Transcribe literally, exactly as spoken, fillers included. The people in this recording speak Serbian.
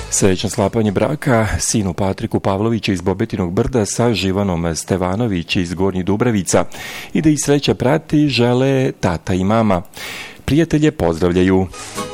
Srećno sklapanje braka sinu Patriku Pavlovića iz Bobetinog Brda sa Živanom Stevanović iz Gornjih Dubravica i da ih sreća prati žele tata i mama. Prijatelje pozdravljaju.